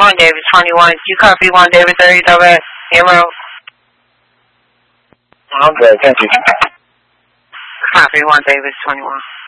1 Davis 21. You copy 1 Davis 30 double Emerald. Okay, thank you. Copy 1 Davis 21.